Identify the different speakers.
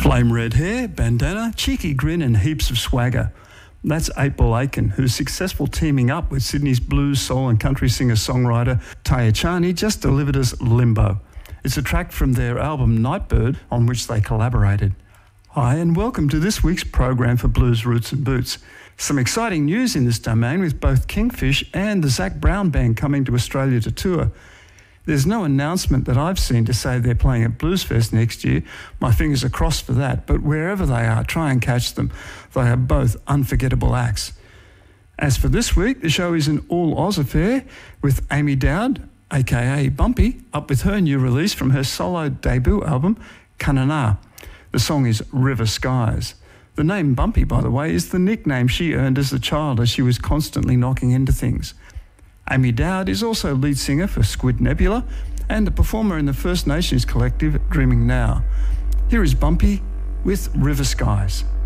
Speaker 1: Flame red hair, bandana, cheeky grin and heaps of swagger. That's 8-Ball Aiken, whose successful teaming up with Sydney's blues, soul and country singer-songwriter Taya Chani just delivered us Limbo. It's a track from their album Nightbird, on which they collaborated. Hi and welcome to this week's program for Blues Roots and Boots. Some exciting news in this domain with both Kingfish and the Zac Brown Band coming to Australia to tour. There's no announcement that I've seen to say they're playing at Bluesfest next year. My fingers are crossed for that, but wherever they are, try and catch them. They are both unforgettable acts. As for this week, the show is an all-Oz affair with Amy Dowd, aka Bumpy, up with her new release from her solo debut album, Kanana. The song is River Skies. The name Bumpy, by the way, is the nickname she earned as a child as she was constantly knocking into things. Amy Dowd is also lead singer for Squid Nebula and a performer in the First Nations collective Dreaming Now. Here is Bumpy with River Skies.